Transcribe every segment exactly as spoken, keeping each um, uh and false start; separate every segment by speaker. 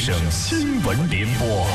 Speaker 1: 省新闻联播。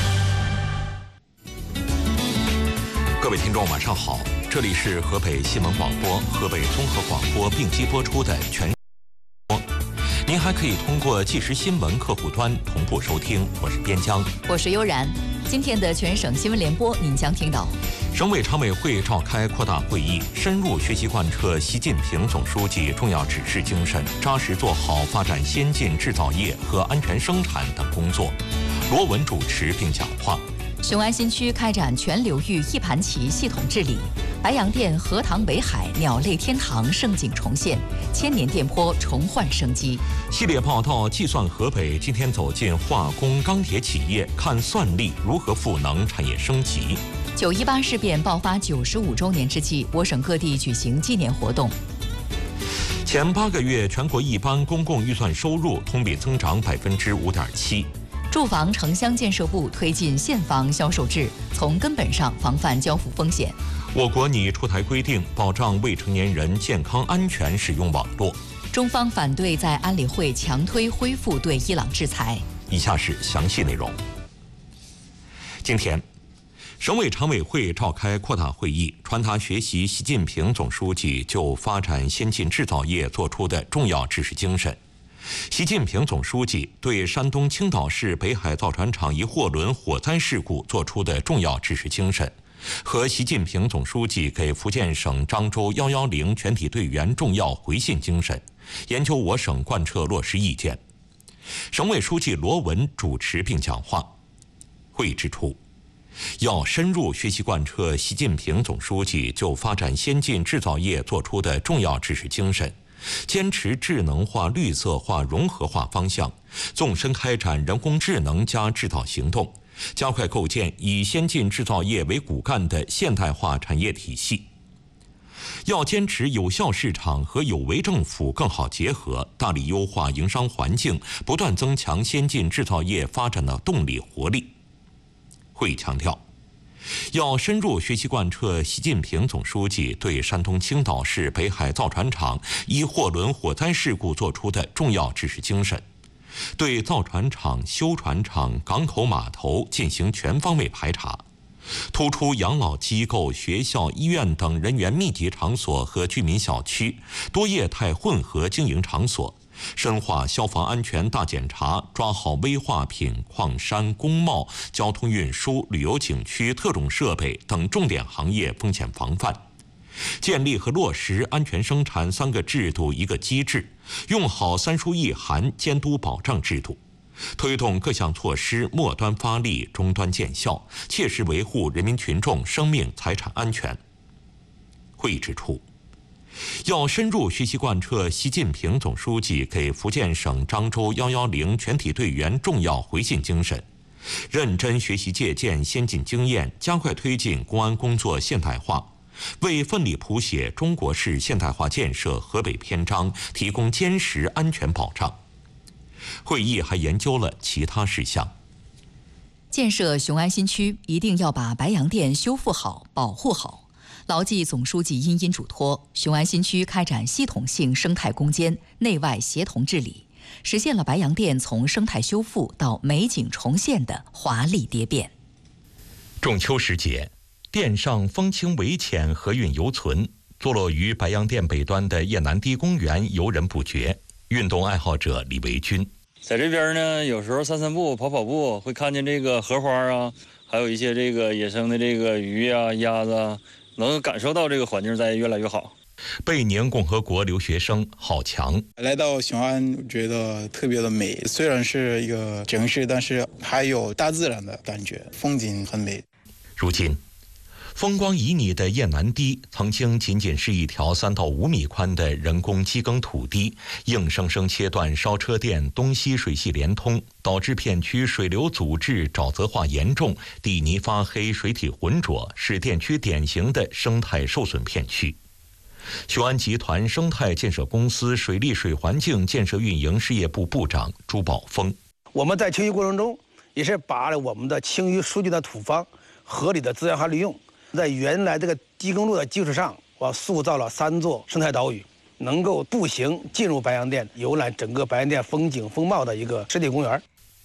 Speaker 2: 各位听众，晚上好，这里是河北新闻广播、河北综合广播并机播出的全。您还可以通过即时新闻客户端同步收听。我是边疆，
Speaker 3: 我是悠然。今天的全省新闻联播，您将听到：
Speaker 2: 省委常委会召开扩大会议，深入学习贯彻习近平总书记重要指示精神，扎实做好发展先进制造业和安全生产等工作。罗文主持并讲话。
Speaker 3: 雄安新区开展全流域一盘棋系统治理，白洋淀荷塘北海鸟类天堂盛景重现，千年店铺重焕生机。
Speaker 2: 系列报道《计算河北》今天走进化工钢铁企业，看算力如何赋能产业升级。
Speaker 3: 九一八事变爆发九十五周年之际，我省各地举行纪念活动。
Speaker 2: 前八个月全国一般公共预算收入同比增长百分之五点七。
Speaker 3: 住房城乡建设部推进现房销售制，从根本上防范交付风险。
Speaker 2: 我国拟出台规定，保障未成年人健康安全使用网络。
Speaker 3: 中方反对在安理会强推恢复对伊朗制裁。
Speaker 2: 以下是详细内容。今天，省委常委会召开扩大会议，传达学习习近平总书记就发展先进制造业作出的重要指示精神。习近平总书记对山东青岛市北海造船厂一货轮火灾事故作出的重要指示精神，和习近平总书记给福建省漳州一一零全体队员重要回信精神，研究我省贯彻落实意见。省委书记罗文主持并讲话。会议指出，要深入学习贯彻习近平总书记就发展先进制造业作出的重要指示精神，坚持智能化、绿色化、融合化方向，纵深开展人工智能加制造行动，加快构建以先进制造业为骨干的现代化产业体系。要坚持有效市场和有为政府更好结合，大力优化营商环境，不断增强先进制造业发展的动力活力。会议强调，要深入学习贯彻习近平总书记对山东青岛市北海造船厂一货轮火灾事故作出的重要指示精神，对造船厂、修船厂、港口码头进行全方位排查，突出养老机构、学校、医院等人员密集场所和居民小区、多业态混合经营场所，深化消防安全大检查，抓好危化品、矿山、工贸、交通运输、旅游景区、特种设备等重点行业风险防范，建立和落实安全生产三个制度一个机制，用好三书一函监督保障制度，推动各项措施末端发力、终端见效，切实维护人民群众生命财产安全。会议指出，要深入学习贯彻习近平总书记给福建省漳州一一零全体队员重要回信精神，认真学习借鉴先进经验，加快推进公安工作现代化，为奋力谱写中国式现代化建设河北篇章提供坚实安全保障。会议还研究了其他事项。
Speaker 3: 建设雄安新区一定要把白洋淀修复好、保护好。牢记总书记殷殷嘱托，雄安新区开展系统性生态攻坚、内外协同治理，实现了白洋淀从生态修复到美景重现的华丽蝶变。
Speaker 2: 中秋时节，淀上风清围浅，河韵犹存，坐落于白洋淀北端的雁南堤公园游人不绝。运动爱好者李维军
Speaker 4: 在这边呢，有时候散散步、跑跑步，会看见这个荷花啊，还有一些这个野生的这个鱼啊、鸭子啊，能感受到这个环境在越来越好。
Speaker 2: 贝宁共和国留学生郝强
Speaker 5: 来到雄安，我觉得特别的美。虽然是一个城市，但是还有大自然的感觉，风景很美。
Speaker 2: 如今，风光旖旎的雁南堤曾经仅仅是一条三到五米宽的人工机耕土堤，硬生生切断烧车电东西水系连通，导致片区水流阻滞、沼泽化严重，地泥发黑、水体浑浊，是电区典型的生态受损片区。雄安集团生态建设公司水利水环境建设运营事业部部长朱宝峰：
Speaker 6: 我们在清淤过程中，也是把我们的清淤疏浚的土方合理的资源化利用。在原来这个机耕路的基础上，我塑造了三座生态岛屿，能够步行进入白洋淀，游览整个白洋淀风景风貌的一个湿地公园。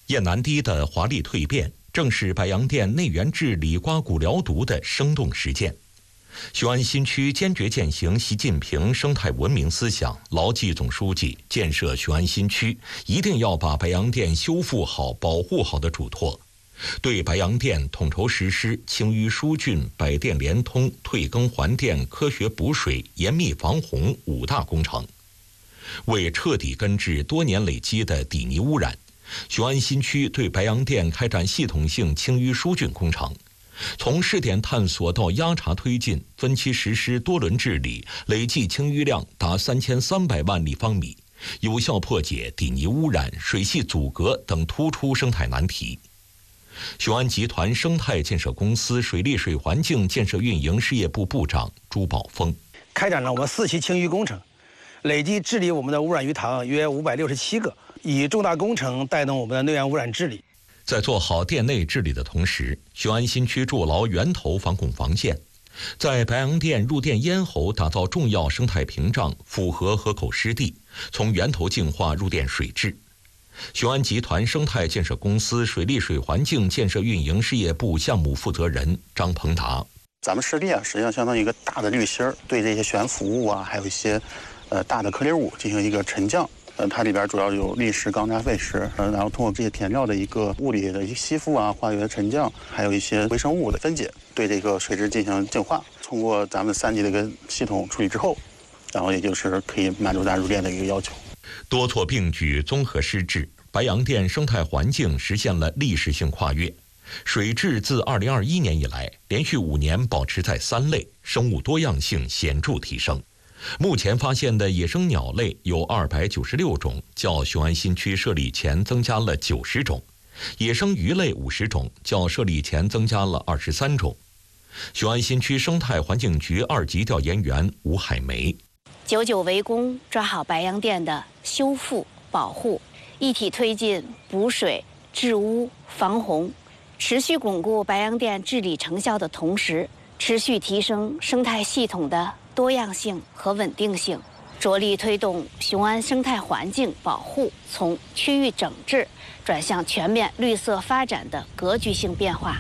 Speaker 2: 雁南堤的华丽蜕变，正是白洋淀内源治理刮骨疗毒的生动实践。雄安新区坚决践行习近平生态文明思想，牢记总书记建设雄安新区一定要把白洋淀修复好、保护好的嘱托，对白洋淀统筹实施清淤疏浚、百电联通、退耕还电、科学补水、严密防洪五大工程，为彻底根治多年累积的底泥污染，雄安新区对白洋淀开展系统性清淤疏浚工程。从试点探索到压查推进，分期实施多轮治理，累计清淤量达三千三百万立方米，有效破解底泥污染、水系阻隔等突出生态难题。雄安集团生态建设公司水利水环境建设运营事业部部长朱宝峰
Speaker 6: 开展了我们四期清淤工程，累计治理我们的污染鱼塘约五百六十七个，以重大工程带动我们的内源污染治理。
Speaker 2: 在做好店内治理的同时，雄安新区筑牢源头防控防线，在白洋淀入店咽喉打造重要生态屏障，符合河口湿地，从源头净化入店水质。雄安集团生态建设公司水利水环境建设运营事业部项目负责人张鹏达：
Speaker 7: 咱们湿地啊，实际上相当于一个大的滤芯儿，对这些悬浮物啊，还有一些呃大的颗粒物进行一个沉降。呃，它里边主要有砾石、钢渣、废石，呃，然后通过这些填料的一个物理的一些吸附啊、化学的沉降，还有一些微生物的分解，对这个水质进行净化。通过咱们三级的一个系统处理之后，然后也就是可以满足咱入店的一个要求。
Speaker 2: 多措并举，综合施治，白洋淀生态环境实现了历史性跨越。水质自二零二一年以来，连续五年保持在三类，生物多样性显著提升。目前发现的野生鸟类有二百九十六种，较雄安新区设立前增加了九十种；野生鱼类五十种，较设立前增加了二十三种。雄安新区生态环境局二级调研员吴海梅：
Speaker 8: 久久围攻，抓好白洋淀的修复保护，一体推进补水、治污、防洪，持续巩固白洋淀治理成效的同时，持续提升生态系统的多样性和稳定性，着力推动雄安生态环境保护从区域整治转向全面绿色发展的格局性变化。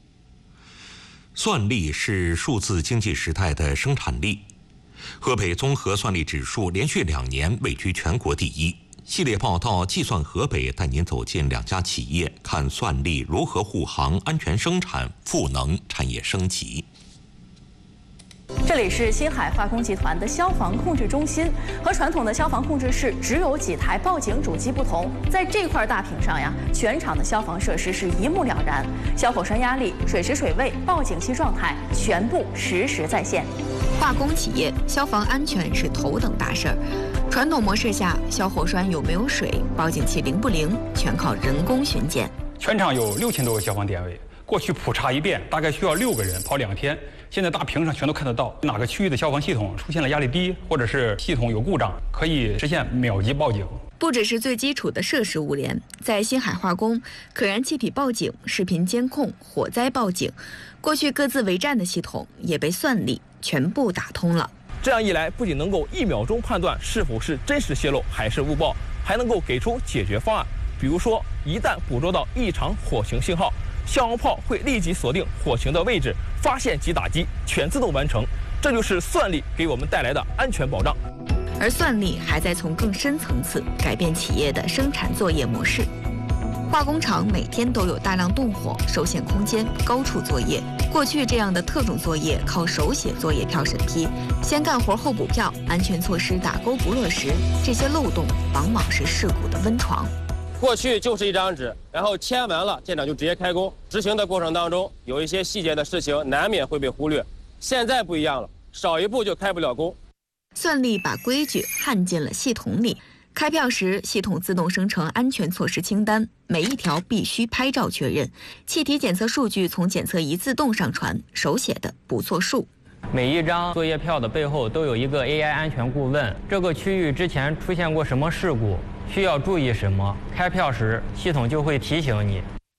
Speaker 2: 蒜粒是数字经济时代的生产力，河北综合蒜粒指数连续两年位居全国第一。系列报道《计算河北》带您走进两家企业，看蒜粒如何护航安全生产、赋能产业升级。
Speaker 9: 这里是新海化工集团的消防控制中心，和传统的消防控制室只有几台报警主机不同，在这块大屏上呀，全场的消防设施是一目了然，消火栓压力、水时水位、报警器状态全部实时在线。
Speaker 10: 化工企业消防安全是头等大事儿，传统模式下，消火栓有没有水、报警器灵不灵，全靠人工巡检。
Speaker 11: 全场有六千多个消防点位，过去普查一遍大概需要六个人跑两天。现在大屏上全都看得到，哪个区域的消防系统出现了压力低，或者是系统有故障，可以实现秒级报警。
Speaker 10: 不只是最基础的设施物联，在新海化工，可燃气体报警、视频监控、火灾报警，过去各自为战的系统也被算力全部打通了。
Speaker 12: 这样一来，不仅能够一秒钟判断是否是真实泄漏还是误报，还能够给出解决方案。比如说，一旦捕捉到异常火情信号，消防炮会立即锁定火情的位置，发现及打击，全自动完成。这就是算力给我们带来的安全保障。
Speaker 10: 而算力还在从更深层次改变企业的生产作业模式。化工厂每天都有大量动火、受限空间、高处作业。过去这样的特种作业靠手写作业票审批，先干活后补票，安全措施打勾不落实，这些漏洞往往是事故的温床。
Speaker 13: 过去就是一张纸，然后签完了，舰长就直接开工。执行的过程当中，有一些细节的事情难免会被忽略。现在不一样了，少一步就开不了工。
Speaker 10: 算力把规矩焊进了系统里，开票时系统自动生成安全措施清单，每一条必须拍照确认。气体检测数据从检测仪自动上传，手写的不作数。
Speaker 14: 每一张作业票的背后都有一个 A I 安全顾问，这个区域之前出现过什么事故，需要注意什么，开票时系统就会提醒你。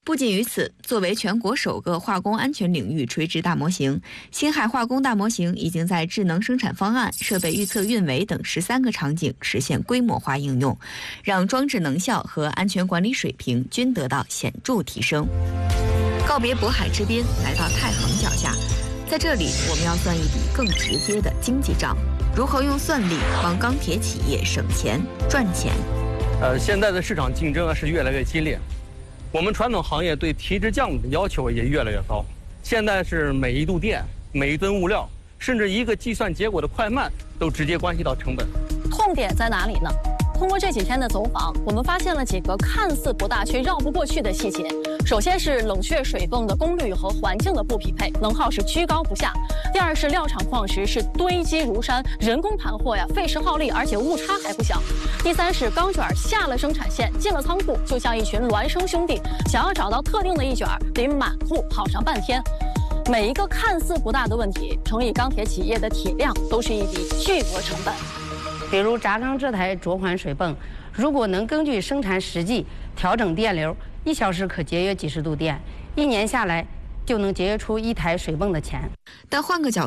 Speaker 10: 不仅于此，作为全国首个化工安全领域垂直大模型，星海化工大模型已经在智能生产方案、设备预测运维等十三个场景实现规模化应用，让装置能效和安全管理水平均得到显著提升。告别渤海之滨，来到太行脚下，在这里我们要算一笔更直接的经济账：如何用算力帮钢铁企业省钱赚钱。
Speaker 15: 呃，现在的市场竞争啊是越来越激烈。我们传统行业对提质降的要求也越来越高，现在是每一度电、每一吨物料，甚至一个计算结果的快慢，都直接关系到成本。
Speaker 9: 痛点在哪里呢？通过这几天的走访，我们发现了几个看似不大却绕不过去的细节。首先是冷却水泵的功率和环境的不匹配，能耗是居高不下；第二是料场矿石是堆积如山，人工盘货呀，费时耗力，而且误差还不小；第三是钢卷下了生产线，进了仓库，就像一群孪生兄弟，想要找到特定的一卷，得满库跑上半天。每一个看似不大的问题，乘以钢铁企业的体量，都是一笔巨额成本。
Speaker 16: 比如轧钢这台着环水泵，如果能根据生产实际调整电流，一小时可节约几十度电，一年下来就能节约出一台水泵的钱。
Speaker 10: 但换个角度